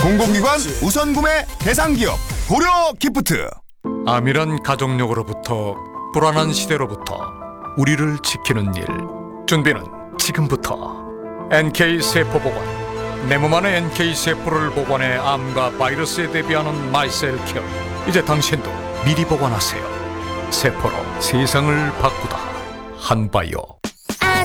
공공기관 우선 구매 대상 기업 고려 기프트. 암이란 가족력으로부터 불안한 시대로부터 우리를 지키는 일. 준비는 지금부터. NK세포보관. 내 몸 안에 NK세포를 보관해 암과 바이러스에 대비하는 마이셀케어. 이제 당신도 미리 보관하세요. 세포로 세상을 바꾸다. 한바이오.